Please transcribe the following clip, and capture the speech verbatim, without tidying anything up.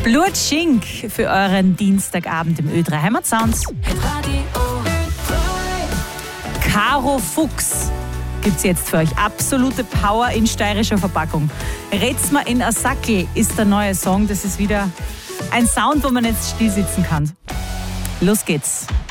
Blutschink für euren Dienstagabend im Ö drei Heimatsounds. Caro Fuchs gibt's jetzt für euch. Absolute Power in steirischer Verpackung. Red's mal in a Sackel ist der neue Song. Das ist wieder ein Sound, wo man jetzt still sitzen kann. Los geht's.